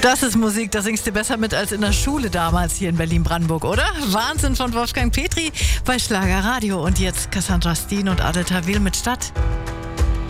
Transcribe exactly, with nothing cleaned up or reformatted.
Das ist Musik, da singst du besser mit als in der Schule damals hier in Berlin-Brandenburg, oder? Wahnsinn von Wolfgang Petri bei Schlager Radio. Und jetzt Cassandra Steen und Adel Tawil mit Stadt.